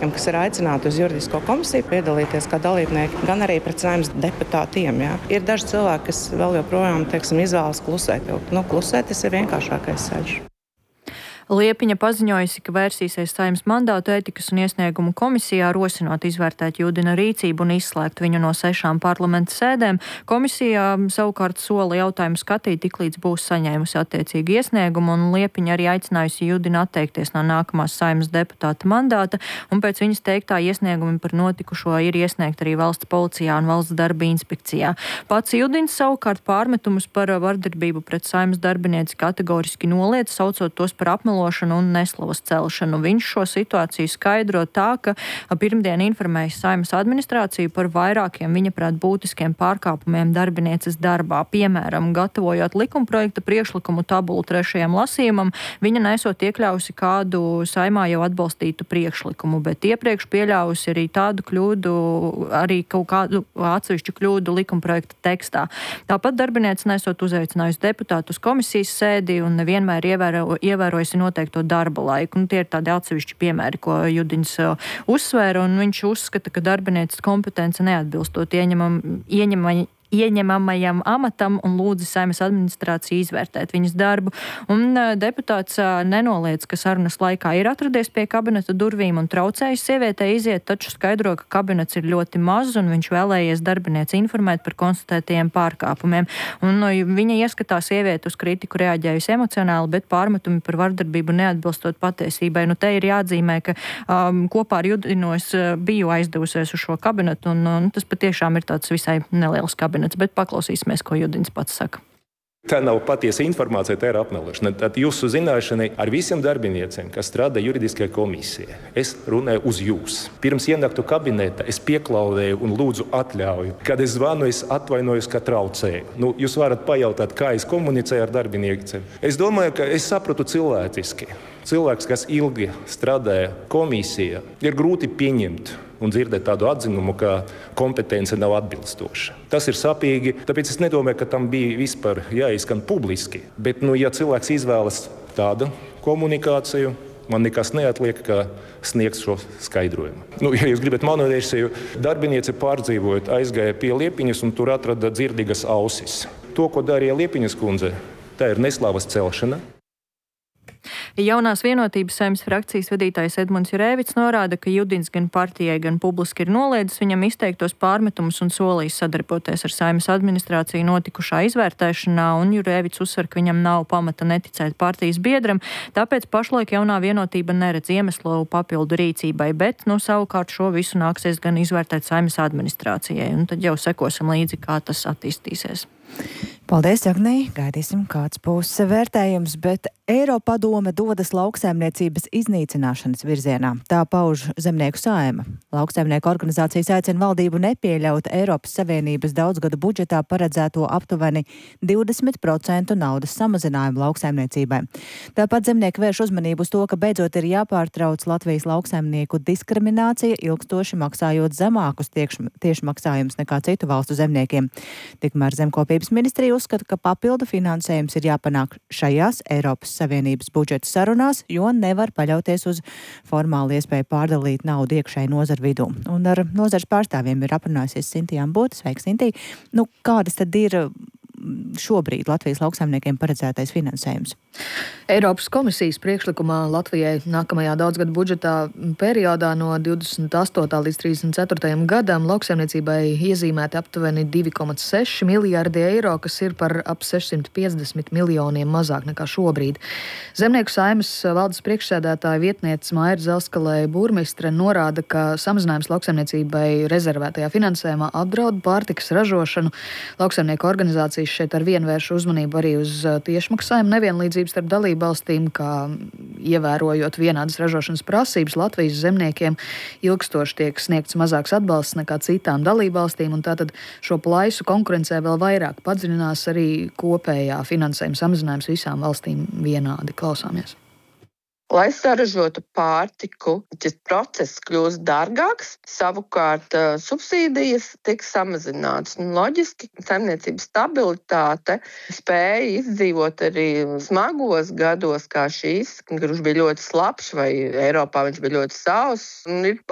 cilvēkiem, kas ir aicināti uz juridisko komisiju piedalīties kā dalībnieki, gan arī pret Saeimas deputātiem. Jā. Ir daži cilvēki, kas vēl joprojām, izvēlas klusēt. Klusēt tas ir vienkāršākais ceļš. Liepiņa paziņojusi, ka vērsīsies Saeimas mandātu ētikas un iesniegumu komisijā, rosinot izvērtēt Judina rīcību un izslēgt viņu no 6 parlamenta sēdēm. Komisijā savukārt sola jautājumu skatīt, tiklīdz būs saņēmusi attiecīgu iesniegumu, un Liepiņa arī aicinājusi Judinu atteikties no nākamās Saeimas deputāta mandāta, un pēc viņas teiktā iesniegumi par notikušo ir iesniegti arī valsts policijā un valsts darba inspekcijā. Pats Judins savukārt pārmetumus par vardarbību pret Saeimas darbinieci kategoriski noliedz, saucot tos par apmelošanu un neslavas celšanu. Viņš šo situāciju skaidro tā, ka pirmdien informēja Saeimas administrāciju par vairākiem viņa prāt būtiskiem pārkāpumiem darbinieces darbā. Piemēram, gatavojot likumprojekta priekšlikumu tabulu 3. lasījumam, viņa nesot iekļausi kādu Saeimā jau atbalstītu priekšlikumu, bet iepriekš pieļāvusi arī tādu kļūdu, arī kaut kādu atsevišķu kļūdu likumprojekta tekstā. Tāpat darbiniece nesot uzaicinājusi deputātus komisijas sēdi un nevienmēr ievērojusi noteikto darba laiku. Tie ir tādi atsevišķi piemēri, ko Judins uzsvēra, un viņš uzskata, ka darbinieces kompetence neatbilstot ieņemamajam amatam un lūdza Saeimas administrāciju izvērtēt viņas darbu. Un deputāts nenoliedz, ka sarunas laikā ir atradies pie kabineta durvīm un traucējis sievietei iziet, taču skaidro, ka kabinets ir ļoti mazs un viņš vēlējies darbinieci informēt par konstatētajiem pārkāpumiem. Un viņa ieskatā sieviete uz kritiku reaģējusi emocionāli, bet pārmetumi par vardarbību neatbilstot patiesībai. Te ir jāatzīmē, ka kopā ar Judinu es biju aizdevusies uz šo kabinetu, un tas patiešām ir tāds visai neliels kabinets. Bet paklausīsimies, ko Judins pats saka. Tā nav patiesa informācija, tā ir apmelošana. Tad jūsu zināšanai ar visiem darbiniekiem, kas strādā juridiskajā komisijā, es runāju uz jūs. Pirms ienāktu kabinetā es pieklaudēju un lūdzu atļauju. Kad es zvanu, es atvainojos, ka traucēju. Jūs varat pajautāt, kā es komunicēju ar darbiniekiem. Es domāju, ka es sapratu cilvēciski. Cilvēks, kas ilgi strādāja komisijā, ir grūti pieņemt un dzirdēt tādu atzinumu, ka kompetence nav atbilstoša. Tas ir sāpīgi, tāpēc es nedomāju, ka tam bija vispār jāizskan publiski. Bet, ja cilvēks izvēlas tādu komunikāciju, man nekas neatliek, kā sniegt šo skaidrojumu. Ja jūs gribat manu versiju, darbiniece pārdzīvojot aizgāja pie Liepiņas un tur atrada dzirdīgas ausis. To, ko darīja Liepiņas kundze, tā ir neslavas celšana. Jaunās vienotības Saeimas frakcijas vadītājs Edmunds Jurēvits norāda, ka Judins gan partijai, gan publiski ir noliedzis viņam izteiktos pārmetumus un solījis sadarboties ar Saeimas administrāciju notikušā izvērtēšanā, un Jurēvits uzsver, ka viņam nav pamata neticēt partijas biedram, tāpēc pašlaik jaunā vienotība neredz iemeslu papildu rīcībai, bet, savukārt šo visu nāksies gan izvērtēt Saeimas administrācijai, un tad jau sekosim līdzi, kā tas attīstīsies. Paldies, Agnī! Gaidīsim, kāds būs vērtējums, bet Eiropadome dodas lauksaimniecības iznīcināšanas virzienā. Tā pauž Zemnieku Saeima. Lauksaimnieku organizācijas aicina valdību nepieļaut Eiropas Savienības daudzgadu budžetā paredzēto aptuveni 20% naudas samazinājumu lauksaimniecībai. Tāpat zemnieki vērš uzmanību uz to, ka beidzot ir jāpārtrauc Latvijas lauksaimnieku diskriminācija, ilgstoši maksājot zemākus tiešmaksājumus nekā citu valstu zemniekiem. Tikmēr Zemkopības ministrija uzskata, ka papildu finansējums ir jāpanāk šajās Eiropas Savienības budžeta sarunās, jo nevar paļauties uz formālu iespēju pārdalīt naudu iekšēji nozaru vidū. Un ar nozares pārstāvjiem ir aprunājusies Sintija Ambūte. Sveiks, Sintija! Kādas tad ir šobrīd Latvijas lauksaimniekiem paredzētais finansējums? Eiropas komisijas priekšlikumā Latvijai nākamajā daudzgadu budžetā periodā no 28. līdz 34. gadam lauksaimniecībai iezīmēti aptuveni 2,6 miljārdi eiro, kas ir par ap 650 miljoniem mazāk nekā šobrīd. Zemnieku Saeimas valdes priekšsēdētāja vietniece Maira Zelskalē burmistre norāda, ka samazinājums lauksaimniecībai rezervētajā finansējumā apdraud pārtikas ražošanu. Lauksaimnieku organizācijas šeit ar vienu vērš uzmanību arī uz tiešmaksājumu nevienlīdzību starp dalībvalstīm, kā ievērojot vienādas ražošanas prasības Latvijas zemniekiem ilgstoši tiek sniegts mazāks atbalsts nekā citām dalībvalstīm, un tātad šo plaisu konkurencē vēl vairāk padziļinās arī kopējā finansējuma samazinājums visām valstīm vienādi. Klausāmies. Lai saražotu pārtiku, šis process kļūst dārgāks, savukārt subsīdijas tiks samazinātas. Loģiski, saimniecības stabilitāte spēja izdzīvot arī smagos gados kā šīs, kurš bija ļoti slapjš vai Eiropā viņš bija ļoti sauss. Ir